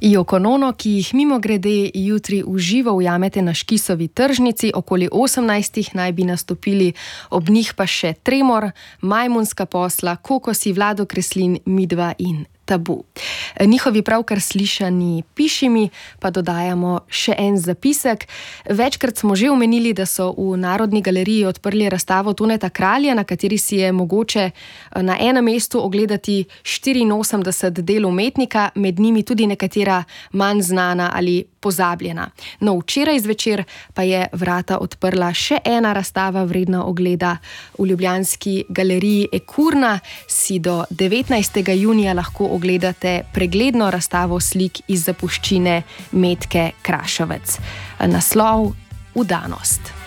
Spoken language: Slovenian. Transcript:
Joko Ono, ki jih mimogrede jutri v živo ujamete na Škisovi tržnici, okoli 18. naj bi nastopili, ob njih pa še Tremor, Majmunska posla, Kokosi, Vlado Kreslin, Midva in Tabu. Njihovi pravkar slišani Piši mi pa dodajamo še en zapisek. Večkrat smo že omenili, da so v Narodni galeriji odprli razstavo Toneta Kralja, na kateri si je mogoče na enem mestu ogledati 84 del umetnika, med njimi tudi nekatera manj znana ali pozabljena. No, včeraj zvečer pa je vrata odprla še ena razstava vredna ogleda. V ljubljanski galeriji Ekurna si do 19. junija lahko ogledate pregledno razstavo slik iz zapuščine Metke Krašovec. Naslov Vdanost.